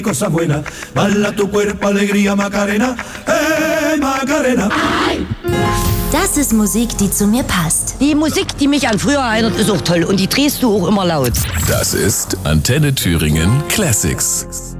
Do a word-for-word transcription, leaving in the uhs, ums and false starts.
cosa buena, bala tu cuerpo, alegría, Macarena, eh, Macarena. Das ist Musik, die zu mir passt. Die Musik, die mich an früher erinnert, ist auch toll und die drehst du auch immer laut. Das ist Antenne Thüringen Classics.